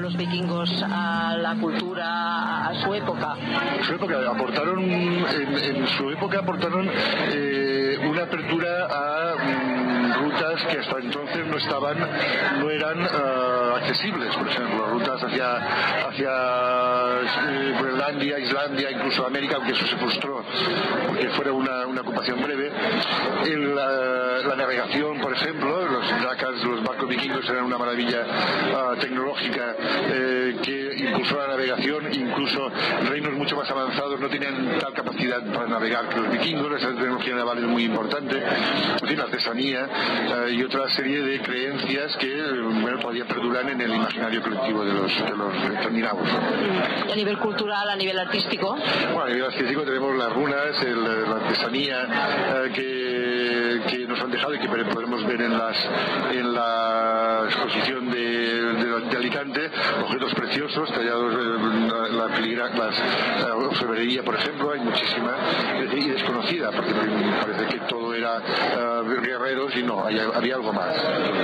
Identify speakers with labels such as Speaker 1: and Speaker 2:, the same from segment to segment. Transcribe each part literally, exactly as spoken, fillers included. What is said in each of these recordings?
Speaker 1: los vikingos a la cultura, a su época?
Speaker 2: En su época aportaron, en, en su época aportaron eh, una apertura a mm, rutas que hasta entonces no estaban, no eran uh, accesibles. Por ejemplo, rutas hacia hacia eh, Groenlandia, Islandia, incluso América, aunque eso se frustró porque fuera una, una ocupación breve. En la, la navegación, por ejemplo, los dracas, los barcos vikingos eran una maravilla uh, tecnológica eh, que impulsó la navegación. Incluso reinos mucho más avanzados no tenían tal capacidad para navegar que los vikingos. Esa tecnología naval es muy importante. En fin, la artesanía uh, y otra serie de creencias que bueno, todavía perduran en el imaginario colectivo de los, de los escandinavos.
Speaker 1: ¿Y a nivel cultural, a nivel artístico?
Speaker 2: Bueno, a nivel artístico tenemos las runas, el, la artesanía uh, que, que nos han dejado y que podemos ver en, las, en la exposición de, de, de Alicante, objetos preciosos tallados, la, la filigra, las, la orfebrería, por ejemplo, hay muchísima y desconocida, porque parece que todo era uh, guerreros y no, hay, había algo más.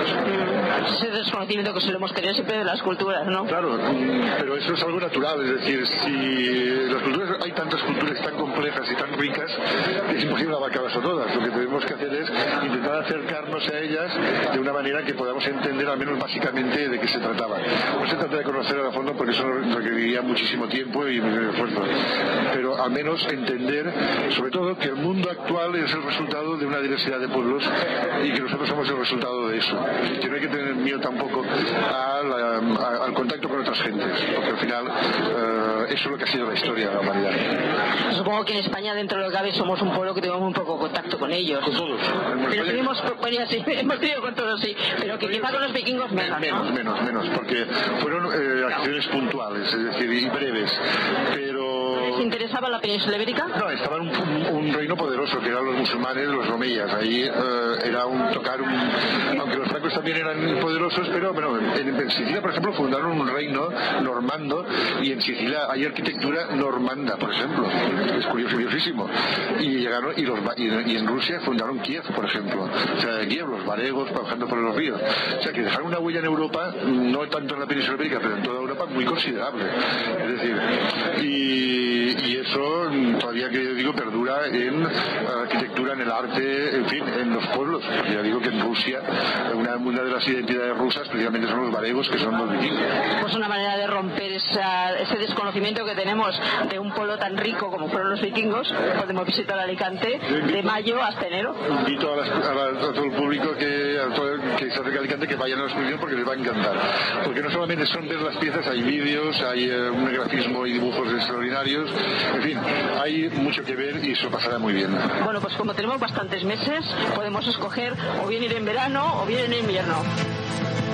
Speaker 1: Ese desconocimiento que solemos tener siempre de las culturas, ¿no?
Speaker 2: Claro, pero eso es algo natural, es decir, si las culturas, hay tantas culturas tan complejas y tan ricas que es imposible abarcarlas a todas. Lo que tenemos que hacer es intentar acercarnos a ellas de una manera que podamos entender al menos básicamente de qué se trataba. No se trata de conocer a fondo porque eso requeriría muchísimo tiempo y mucho esfuerzo, pero al menos entender, sobre todo, que el mundo actual es el resultado de una diversidad de pueblos y que nosotros somos el resultado de eso. Que no hay que tener miedo tampoco a la, a, al contacto con otras gentes, porque al final uh, eso es lo que ha sido la historia de la humanidad.
Speaker 1: Supongo que en España, dentro de lo que cabe, somos un pueblo que tenemos muy poco contacto con ellos.
Speaker 2: Con todos.
Speaker 1: Pero tenemos, bueno, sí, hemos tenido con todos, sí, pero que quizá con los vikingos menos,
Speaker 2: menos,
Speaker 1: ¿no?
Speaker 2: menos, menos, porque fueron eh, acciones puntuales, es decir, y breves, pero...
Speaker 1: ¿Les interesaba la península ibérica?
Speaker 2: No, estaba un, un, un reino poderoso, que eran los musulmanes, los omeyas. Ahí eh, era un tocar un... Aunque los francos también eran poderosos, pero bueno, en, en Sicilia, por ejemplo, fundaron un reino normando, y en Sicilia hay arquitectura normanda, por ejemplo. Es curioso, curiosísimo. Y llegaron, y, los, y, y en Rusia fundaron Kiev, por ejemplo. O sea, Kiev, los varegos, bajando por los ríos. O sea, que dejaron una huella en Europa, no tanto en la península ibérica, pero en toda Europa, muy considerable. Es decir, y, y eso todavía, que yo digo, perdura en la arquitectura, en el arte, en fin, en los pueblos. Porque ya digo que en Rusia, una, una de las identidades rusas precisamente son los varegos, que son los vikingos.
Speaker 1: Pues una manera de romper esa, ese desconocimiento que tenemos de un pueblo tan rico como fueron los vikingos. Podemos visitar Alicante de mayo hasta enero.
Speaker 2: Invito a, las, a, la, a todo el público que, a todo, que se acerque a Alicante, que vayan a la exposición porque les va a encantar. Porque no solamente son ver las piezas, hay vídeos, hay eh, un grafismo y dibujos extraordinarios. En fin, hay mucho que ver y eso pasará muy bien.
Speaker 1: Bueno, pues como tenemos bastantes meses, podemos escoger o bien ir en verano o bien en invierno.